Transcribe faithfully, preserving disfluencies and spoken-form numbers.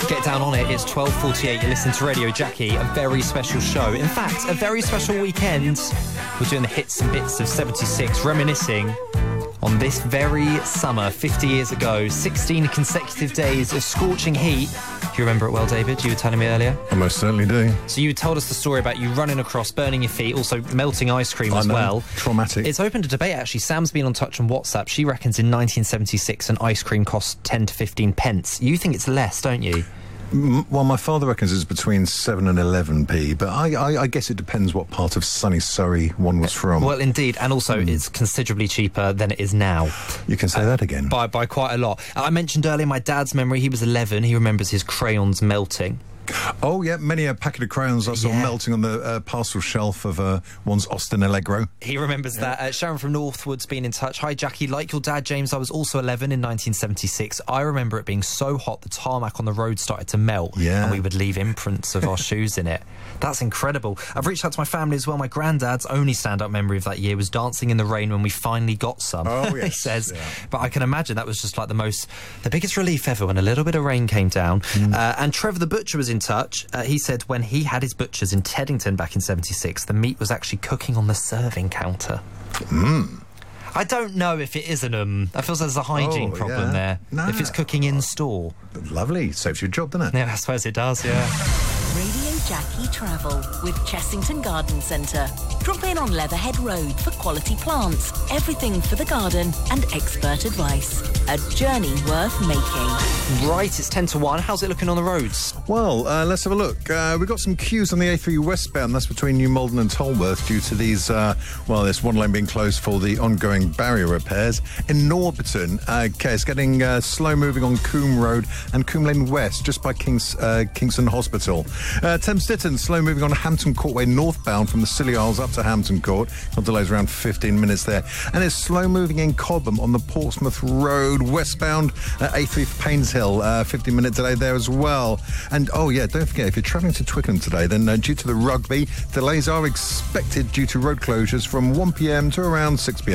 Get down on it. It's twelve forty-eight. You're listening to Radio Jackie, a very special show. In fact, a very special weekend. We're doing the hits and bits of seventy-six, reminiscing on this very summer, fifty years ago, sixteen consecutive days of scorching heat. Do you remember it well, David? You were telling me earlier. I most certainly do. So you told us the story about you running across, burning your feet, also melting ice cream as I know. well. Traumatic. It's opened a debate, actually. Sam's been on touch on WhatsApp. She reckons in nineteen seventy-six an ice cream cost ten to fifteen pence. You think it's less, don't you? M- Well, my father reckons it's between seven and eleven p, but I, I, I guess it depends what part of sunny Surrey one was from. Well, indeed, and also it's considerably cheaper than it is now. You can say that again. By by quite a lot. I mentioned earlier my dad's memory. He was eleven. He remembers his crayons melting. Oh, yeah, many a packet of crayons I saw Yeah. melting on the uh, parcel shelf of uh, one's Austin Allegro. He remembers that. Uh, Sharon from Northwood's been in touch. Hi, Jackie. Like your dad, James, I was also eleven in nineteen seventy-six. I remember it being so hot the tarmac on the road started to melt, Yeah. and we would leave imprints of our shoes in it. That's incredible. I've reached out to my family as well. My granddad's only stand-up memory of that year was dancing in the rain when we finally got some. Oh, He yes, says. yeah. But I can imagine that was just like the most, the biggest relief ever when a little bit of rain came down. Mm. Uh, and Trevor the Butcher was in touch. Uh, he said when he had his butchers in Teddington back in seventy-six, the meat was actually cooking on the serving counter. Mm. I don't know if it is an um. I feel there's a hygiene Oh, problem yeah. there. Nah. If it's cooking in store. Lovely. Saves your job, doesn't it? Yeah, I suppose it does, yeah. Radio Jackie Travel with Chessington Garden Centre. Drop in on Leatherhead Road for quality plants, everything for the garden and expert advice. A journey worth making. Right, it's ten to one. How's it looking on the roads? Well, uh, let's have a look. Uh, we've got some queues on the A three westbound. That's between New Malden and Tolworth due to these, uh, well, this one lane being closed for the ongoing barrier repairs. In Norbiton, uh, okay, it's getting uh, slow moving on Coombe Road and Coombe Lane West, just by Kings, uh, Kingston Hospital. Uh, Thames Ditton, slow moving on Hampton Courtway northbound from the Scilly Isles up to Hampton Court. Got delays around fifteen minutes there. And it's slow moving in Cobham on the Portsmouth Road westbound, uh, A three for Paynes Hill, uh, fifteen minute delay there as well. And oh yeah, don't forget, if you're travelling to Twickenham today, then uh, due to the rugby, delays are expected due to road closures from one p m to around six p m